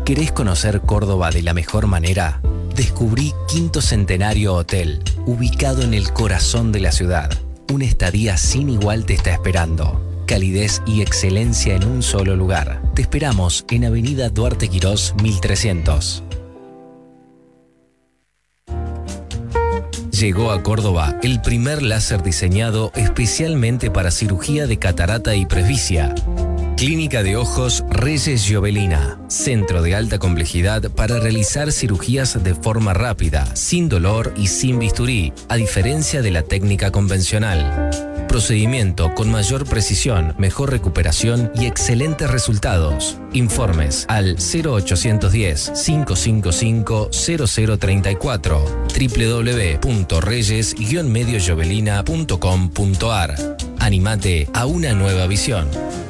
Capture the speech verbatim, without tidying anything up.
¿Querés conocer Córdoba de la mejor manera? Descubrí Quinto Centenario Hotel, ubicado en el corazón de la ciudad. Una estadía sin igual te está esperando. Calidez y excelencia en un solo lugar. Te esperamos en Avenida Duarte Quirós mil trescientos. Llegó a Córdoba el primer láser diseñado especialmente para cirugía de catarata y presbicia. Clínica de Ojos Reyes Jovelina, centro de alta complejidad para realizar cirugías de forma rápida, sin dolor y sin bisturí, a diferencia de la técnica convencional. Procedimiento con mayor precisión, mejor recuperación y excelentes resultados. Informes al cero ochocientos diez, cinco cinco cinco, cero cero treinta y cuatro, doble u doble u doble u punto reyes guion medio jovelina punto com punto ar. Animate a una nueva visión.